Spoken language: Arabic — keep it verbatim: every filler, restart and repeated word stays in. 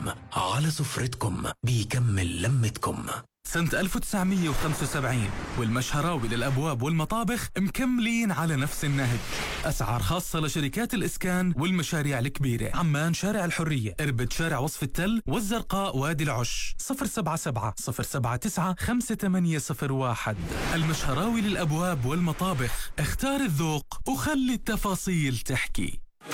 على سفرتكم بيكمل لمتكم. سنة ألف وتسعمية وخمسة وسبعين والمشهراوي للأبواب والمطابخ مكملين على نفس النهج. أسعار خاصة لشركات الإسكان والمشاريع الكبيرة. عمان شارع الحرية، إربد شارع وصف التل، والزرقاء وادي العش. صفر سبعة سبعة صفر سبعة تسعة خمسة ثمانية صفر واحد. المشهراوي للأبواب والمطابخ، اختار الذوق وخلي التفاصيل تحكي.